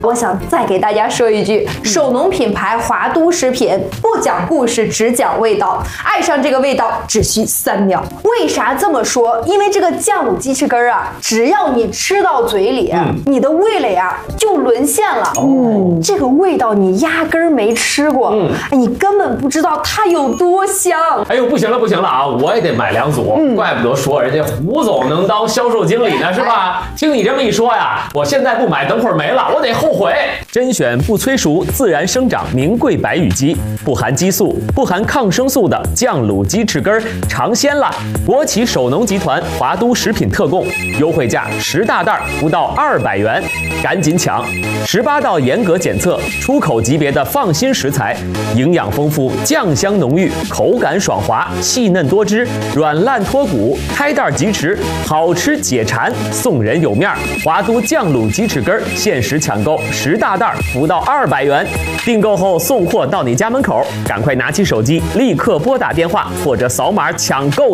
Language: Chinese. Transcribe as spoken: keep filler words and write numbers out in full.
我想再给大家说一句，手农品牌华都食品不讲故事，只讲味道。爱上这个味道只需三秒。为啥这么说？因为这个酱卤鸡翅根啊，只要你吃到嘴里，嗯、你的味蕾啊就沦陷了。嗯，这个味道你压根儿没吃过，嗯，你根本不知道它有多香。 哎呦，不行了不行了啊！我也得买两组，嗯、怪不得说人家胡总能当销售经理呢，是吧？哎、听你这么一说呀，我现在不买，等会儿没了，我得后悔。 甄选不催熟、自然生长名贵白羽鸡，不含激素、不含抗生素的酱卤鸡翅根尝鲜了！国企首农集团华都食品特供，优惠价十大袋不到二百元，赶紧抢！十八道严格检测、出口级别的放心食材，营养丰富、酱香浓郁，口感爽滑、细嫩多汁、软烂脱骨，开袋即食，好吃解馋，送人有面。华都酱卤鸡翅根限时抢购十大袋不到二百元，订购后送货到你家门口，赶快拿起手机，立刻拨打电话或者扫码抢购。